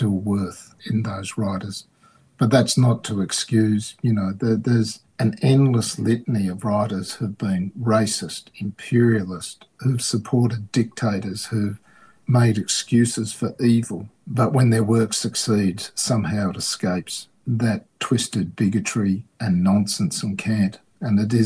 still worth in those writers. But that's not to excuse, there's an endless litany of writers who've been racist, imperialist, who've supported dictators, who've made excuses for evil. But when their work succeeds, somehow it escapes that twisted bigotry and nonsense and cant. And it is